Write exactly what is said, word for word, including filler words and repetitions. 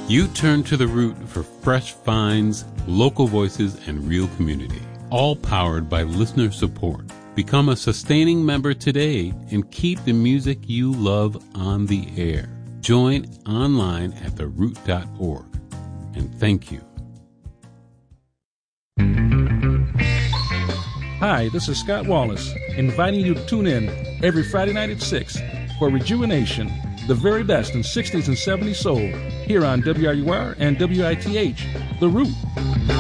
You turn to The Root for fresh finds, local voices, and real community. All powered by listener support. Become a sustaining member today and keep the music you love on the air. Join online at the root dot org. And thank you. Hi, this is Scott Wallace, inviting you to tune in every Friday night at six for Rejuvenation, the very best in sixties and seventies soul, here on W R U R and W I T H, The Root.